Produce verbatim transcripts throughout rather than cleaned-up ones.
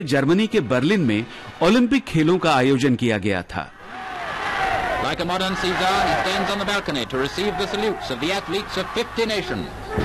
Germany के Berlin में Olympic खेलों का आयोजन किया गया था। Like a modern Caesar, he stands on the balcony to receive the salutes of the athletes of fifty nations.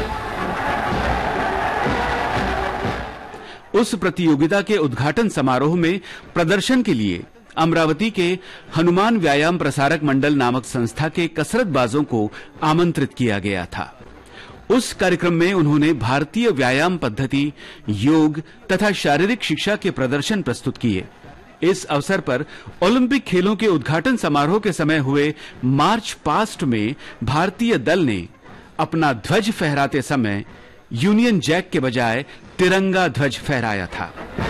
उस प्रतियोगिता के उद्घाटन समारोह में प्रदर्शन के लिए अमरावती के हनुमान व्यायाम प्रसारक मंडल नामक संस्था के कसरतबाजों को आमंत्रित किया गया था। उस कार्यक्रम में उन्होंने भारतीय व्यायाम पद्धति, योग तथा शारीरिक शिक्षा के प्रदर्शन प्रस्तुत किए। इस अवसर पर ओलंपिक खेलों के उद्घाटन समारोह के समय हुए मार्च पास्ट में भारतीय दल ने अपना ध्वज फहराते समय यूनियन जैक के बजाय तिरंगा ध्वज फहराया था।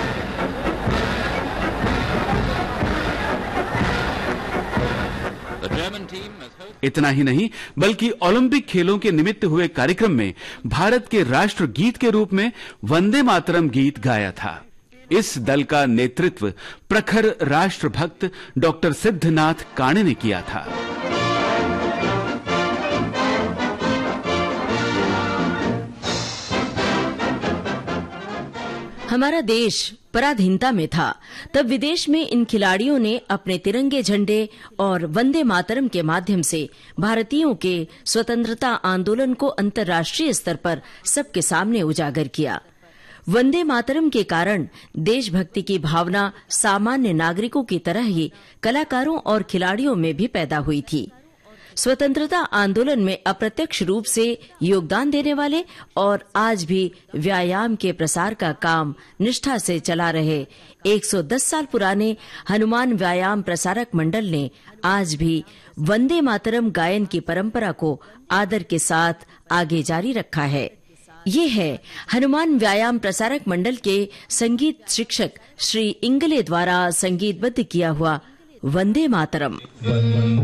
इतना ही नहीं बल्कि ओलंपिक खेलों के निमित्त हुए कार्यक्रम में भारत के राष्ट्र गीत के रूप में वंदे मातरम गीत गाया था। इस दल का नेतृत्व प्रखर राष्ट्रभक्त डॉक्टर सिद्धनाथ काणे ने किया था। हमारा देश पराधीनता में था, तब विदेश में इन खिलाड़ियों ने अपने तिरंगे झंडे और वंदे मातरम के माध्यम से भारतीयों के स्वतंत्रता आंदोलन को अंतर्राष्ट्रीय स्तर पर सबके सामने उजागर किया। वंदे मातरम के कारण देशभक्ति की भावना सामान्य नागरिकों की तरह ही कलाकारों और खिलाड़ियों में भी पैदा हुई थी। स्वतंत्रता आंदोलन में अप्रत्यक्ष रूप से योगदान देने वाले और आज भी व्यायाम के प्रसार का काम निष्ठा से चला रहे एक सौ दस साल पुराने हनुमान व्यायाम प्रसारक मंडल ने आज भी वंदे मातरम गायन की परंपरा को आदर के साथ आगे जारी रखा है। ये है हनुमान व्यायाम प्रसारक मंडल के संगीत शिक्षक श्री इंगले द्वारा संगीतबद्ध किया हुआ वंदे मातरम।